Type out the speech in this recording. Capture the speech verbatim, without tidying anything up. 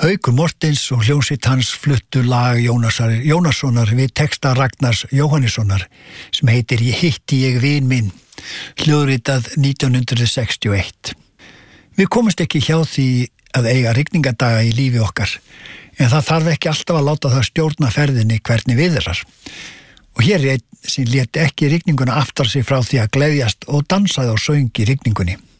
Haukur Mortens og hljómsveit hans fluttu lag Jónasar Jónassonar við texta Ragnars Jóhannessonar sem heitir Ég hitti ég vin minn, hljóðritað nítján hundruð sextíu og eitt. Við komumst ekki hjá því að eiga rigningadaga í lífi okkar, en það þarf ekki alltaf að láta það stjórna ferðinni hvernig viðrar. Og hér er einn sem lét ekki rigninguna aftar sig frá því að gleðjast og dansaði og söng í rigningunni.